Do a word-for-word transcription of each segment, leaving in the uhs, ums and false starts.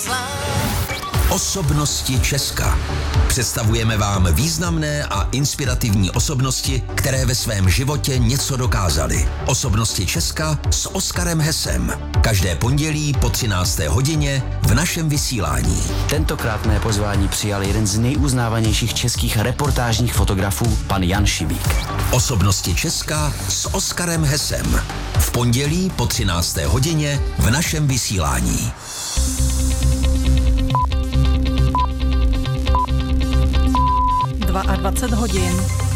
Osobnosti Česka. Představujeme vám významné a inspirativní osobnosti, které ve svém životě něco dokázaly. Osobnosti Česka s Oskarem Hesem. Každé pondělí po třinácté hodině v našem vysílání. Tentokrát mé pozvání přijal jeden z nejuznávanějších českých reportážních fotografů, pan Jan Šibík. Osobnosti Česka s Oskarem Hesem. V pondělí po třinácté hodině v našem vysílání. dvacet dva hodin.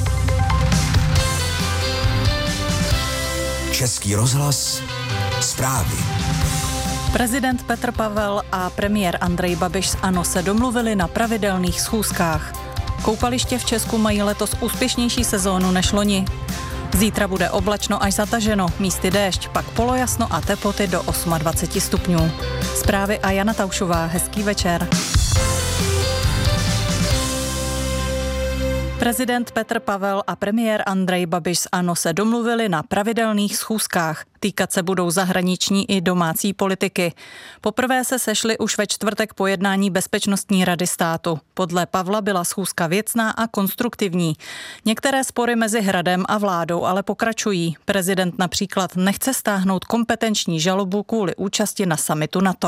Český rozhlas. Zprávy. Prezident Petr Pavel a premiér Andrej Babiš z ANO se domluvili na pravidelných schůzkách. Koupaliště v Česku mají letos úspěšnější sezónu než loni. Zítra bude oblačno až zataženo, místy déšť, pak polojasno a teploty do dvacet osm stupňů. Zprávy a Jana Taušová, hezký večer. Prezident Petr Pavel a premiér Andrej Babiš z ANO se domluvili na pravidelných schůzkách. Týkat se budou zahraniční i domácí politiky. Poprvé se sešli už ve čtvrtek po jednání Bezpečnostní rady státu. Podle Pavla byla schůzka věcná a konstruktivní. Některé spory mezi Hradem a vládou ale pokračují. Prezident například nechce stáhnout kompetenční žalobu kvůli účasti na summitu NATO.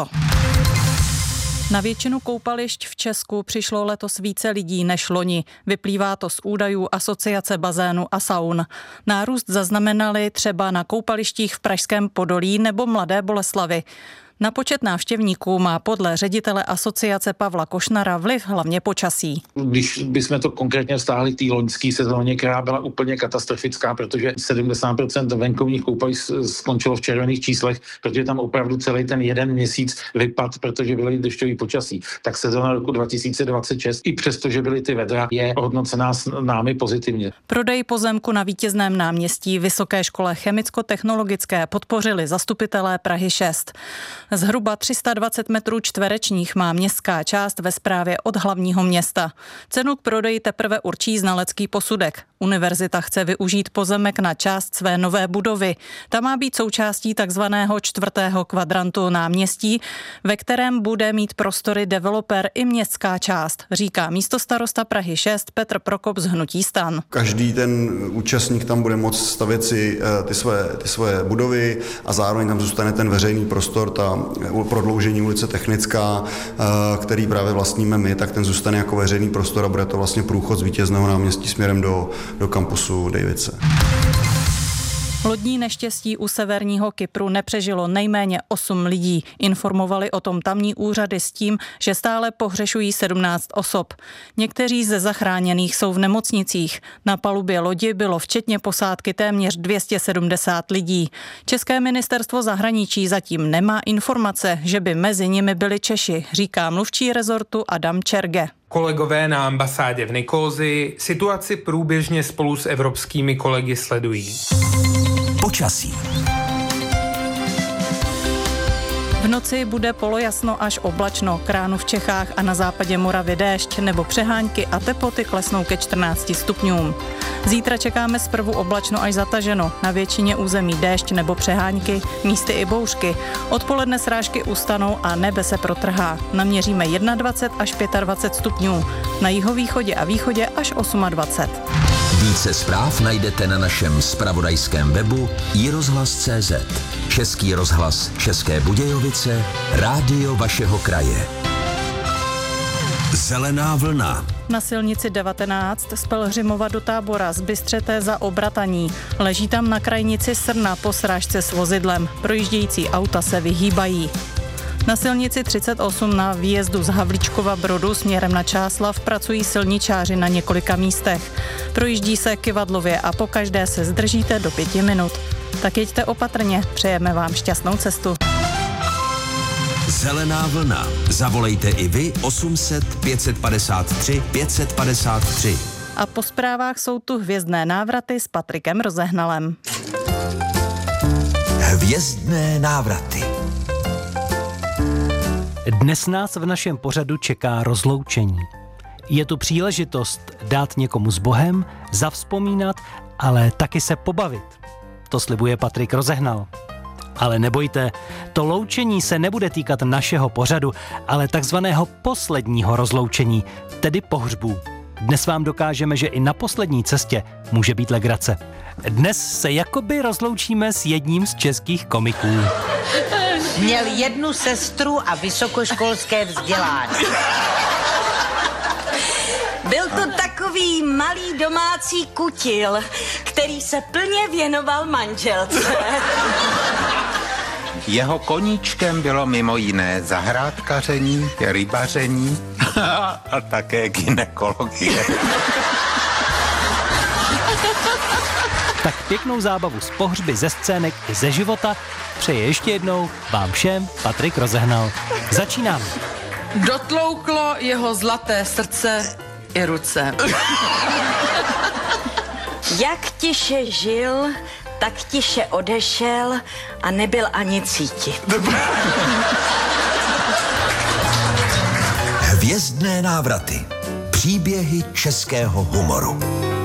Na většinu koupališť v Česku přišlo letos více lidí než loni. Vyplývá to z údajů Asociace bazénu a saun. Nárůst zaznamenali třeba na koupalištích v Pražském Podolí nebo Mladé Boleslavi. Na počet návštěvníků má podle ředitele asociace Pavla Košnara vliv hlavně počasí. Když bychom to konkrétně vztáhli k té loňské sezóně, která byla úplně katastrofická, protože sedmdesát procent venkovních koupališť skončilo v červených číslech, protože tam opravdu celý ten jeden měsíc vypad, protože byly dešťový počasí. Tak sezóna roku dva tisíce dvacet šest, i přesto, že byly ty vedra, je hodnocená s námi pozitivně. Prodej pozemku na Vítězném náměstí Vysoké škole chemicko-technologické podpořili zastupitelé Prahy šest. Zhruba tři sta dvacet metrů čtverečních má městská část ve správě od hlavního města. Cenu k prodeji teprve určí znalecký posudek. Univerzita chce využít pozemek na část své nové budovy. Ta má být součástí takzvaného čtvrtého kvadrantu náměstí, ve kterém bude mít prostory developer i městská část, říká místostarosta Prahy šest Petr Prokop z hnutí STAN. Každý ten účastník tam bude moct stavět si ty své, ty své budovy a zároveň tam zůstane ten veřejný prostor, ta prodloužení ulice Technická, který právě vlastníme my, tak ten zůstane jako veřejný prostor a bude to vlastně průchod z Vítězného náměstí směrem do, do kampusu Davidse. Lodní neštěstí u severního Kypru nepřežilo nejméně osm lidí. Informovali o tom tamní úřady s tím, že stále pohřešují sedmnáct osob. Někteří ze zachráněných jsou v nemocnicích. Na palubě lodi bylo včetně posádky téměř dvě stě sedmdesát lidí. České ministerstvo zahraničí zatím nemá informace, že by mezi nimi byli Češi, říká mluvčí rezortu Adam Čerge. Kolegové na ambasádě v Nikózi situaci průběžně spolu s evropskými kolegy sledují. Počasí. V noci bude polojasno až oblačno, k ránu v Čechách a na západě Moravy déšť nebo přehánky a teploty klesnou ke čtrnácti stupňům. Zítra čekáme zprvu oblačno až zataženo, na většině území déšť nebo přehánky, místy i bouřky. Odpoledne srážky ustanou a nebe se protrhá. Naměříme dvacet jedna až dvacet pět stupňů, na jihovýchodě a východě až dvacet osm. Více zpráv najdete na našem zpravodajském webu i rozhlas tečka cé zet. Český rozhlas České Budějovice, rádio vašeho kraje. Zelená vlna. Na silnici devatenáct z Pelhřimova do Tábora z Bystřete za Obrataní. Leží tam na krajnici Srna po srážce s vozidlem. Projíždějící auta se vyhýbají. Na silnici třicet osm na výjezdu z Havlíčkova Brodu směrem na Čáslav pracují silničáři na několika místech. Projíždí se kyvadlově a pokaždé se zdržíte do pěti minut. Tak jeďte opatrně, přejeme vám šťastnou cestu. Zelená vlna. Zavolejte i vy osm set pět set padesát tři pět set padesát tři. A po zprávách jsou tu hvězdné návraty s Patrikem Rozehnalem. Hvězdné návraty. Dnes nás v našem pořadu čeká rozloučení. Je tu příležitost dát někomu s Bohem, zavzpomínat, ale taky se pobavit. To slibuje Patrik Rozehnal. Ale nebojte, to loučení se nebude týkat našeho pořadu, ale takzvaného posledního rozloučení, tedy pohřbů. Dnes vám dokážeme, že i na poslední cestě může být legrace. Dnes se jakoby rozloučíme s jedním z českých komiků. Měl jednu sestru a vysokoškolské vzdělání. Byl to takový malý domácí kutil, který se plně věnoval manželce. Jeho koníčkem bylo mimo jiné zahrádkaření, rybaření a také gynekologie. Tak pěknou zábavu z pohřby, ze scének i ze života přeje ještě jednou vám všem Patrik Rozehnal. Začínáme. Dotlouklo jeho zlaté srdce i ruce. Jak tiše žil, tak tiše odešel a nebyl ani cítit. Hvězdné návraty. Příběhy českého humoru.